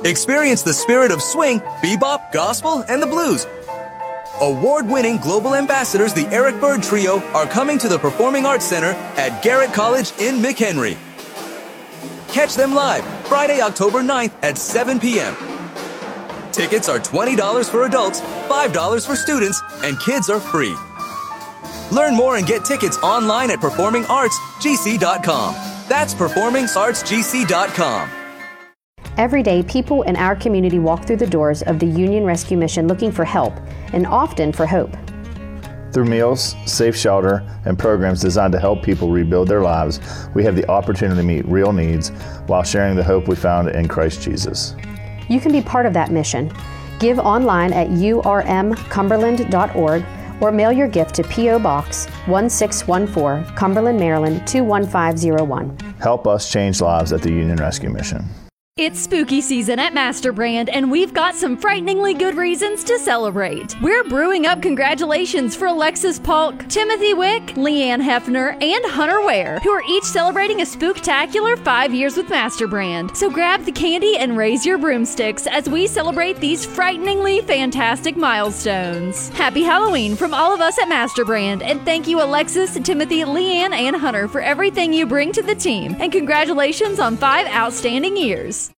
Experience the spirit of swing, bebop, gospel, and the blues. Award-winning global ambassadors, the Eric Bird Trio, are coming to the Performing Arts Center at Garrett College in McHenry. Catch them live Friday, October 9th at 7 p.m. Tickets are $20 for adults, $5 for students, and kids are free. Learn more and get tickets online at performingartsgc.com. That's performingartsgc.com. Every day, people in our community walk through the doors of the Union Rescue Mission looking for help and often for hope. Through meals, safe shelter, and programs designed to help people rebuild their lives, we have the opportunity to meet real needs while sharing the hope we found in Christ Jesus. You can be part of that mission. Give online at urmcumberland.org or mail your gift to P.O. Box 1614, Cumberland, Maryland 21501. Help us change lives at the Union Rescue Mission. It's spooky season at MasterBrand, and we've got some frighteningly good reasons to celebrate. We're brewing up congratulations for Alexis Polk, Timothy Wick, Leanne Hefner, and Hunter Ware, who are each celebrating a spooktacular 5 years with MasterBrand. So grab the candy and raise your broomsticks as we celebrate these frighteningly fantastic milestones. Happy Halloween from all of us at MasterBrand, and thank you Alexis, Timothy, Leanne, and Hunter for everything you bring to the team, and congratulations on 5 outstanding years.